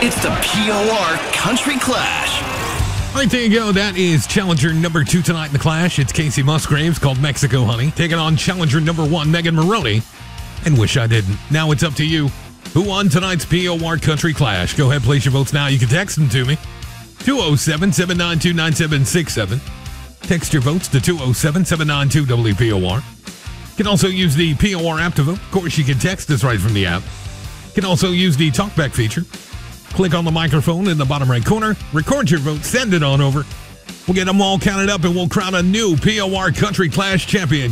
It's the POR Country Clash. All right, there you go. That is challenger number 2 tonight in the Clash. It's Casey Musgraves, called Mexico Honey, taking on challenger number 1, Megan Maroney, and Wish I Didn't. Now it's up to you. Who won tonight's POR Country Clash? Go ahead, place your votes now. You can text them to me. 207-792-9767. Text your votes to 207-792-WPOR. You can also use the POR app to vote. Of course, you can text us right from the app. You can also use the TalkBack feature. Click on the microphone in the bottom right corner. Record your vote. Send it on over. We'll get them all counted up, and we'll crown a new POR Country Clash champion.